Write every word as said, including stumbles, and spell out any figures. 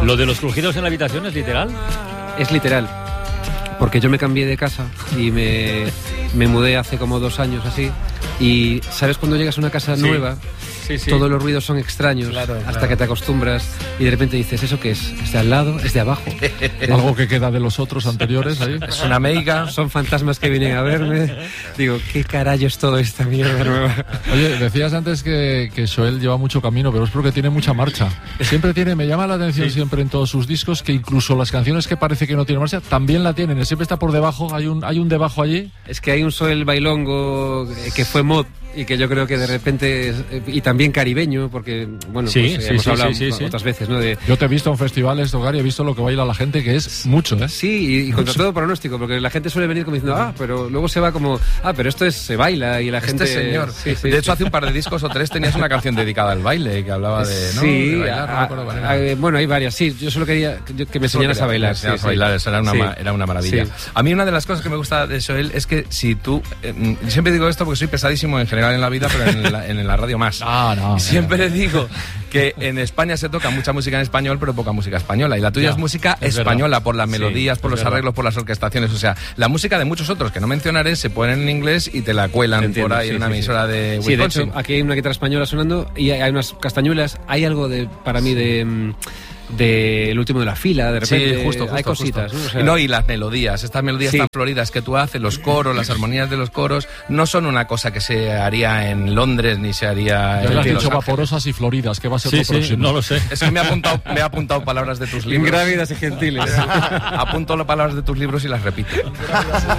¿Lo de los crujidos en la habitación es literal? Es literal, porque yo me cambié de casa y me, me mudé hace como dos años así, y ¿sabes cuando llegas a una casa sí. nueva? Sí, sí. Todos los ruidos son extraños, claro, hasta claro. que te acostumbras y de repente dices, ¿eso qué es? ¿Es de al lado? ¿Es de abajo? Algo que queda de los otros anteriores ahí. Es una meiga. Son fantasmas que vienen a verme. Digo, ¿qué carajo es todo esta mierda nueva? Oye, decías antes que, que Xoel lleva mucho camino, pero es porque tiene mucha marcha. Siempre tiene, me llama la atención Sí. siempre en todos sus discos que incluso las canciones que parece que no tienen marcha, también la tienen. Siempre está por debajo, hay un, hay un debajo allí. Es que hay un Xoel bailongo que fue mod y que yo creo que de repente, y también caribeño, porque, bueno, Sí, pues, sí, hemos sí, hablado sí, sí, otras sí. veces, ¿no? De, Yo te he visto en festivales, Tocar, y he visto lo que baila la gente, que es mucho, ¿eh? sí, y, y contra todo pronóstico, porque la gente suele venir como diciendo, ah, pero luego se va como, ah, pero esto es, se baila, y la gente... Este señor. Sí, sí. De hecho, hace un par de discos o tres tenías una canción dedicada al baile que hablaba de. ¿no? Sí, de bailar, a- no me acuerdo cuál era. a- bueno, hay varias, sí, yo solo quería que, yo- que me enseñaras a bailar. Sí, Sí, sí. bailar, eso era una, Sí. ma- era una maravilla. Sí. A mí una de las cosas que me gusta de Xoel es que si tú... eh, siempre digo esto porque soy pesadísimo en general en la vida, pero en la, en la radio más. Ah, no. Siempre digo que en España se toca mucha música en español, pero poca música española. Y la tuya Ya, es música es española, verdad. por las melodías, Sí, por es los verdad. arreglos, por las orquestaciones. O sea, la música de muchos otros que no mencionaré se ponen en inglés y te la cuelan Entiendo, por ahí sí, en una sí, sí. emisora de Sí, de Wisconsin. hecho, aquí hay una guitarra española sonando y hay hay unas castañuelas. Hay algo de, para mí, de, mm, de el último de la fila, de repente. Sí, justo, justo, hay cositas, justo. ¿no? O sea, Y no, y las melodías, estas melodías Sí. tan floridas que tú haces, los coros, las armonías de los coros, no son una cosa que se haría en Londres ni se haría Ya en le has Los dicho Ángeles. vaporosas y floridas, que va a ser Sí, lo sí, próximo. no lo sé. Es que me he apuntado, me he apuntado palabras de tus libros. ingrávidas y gentiles. Apunto las palabras de tus libros y las repito.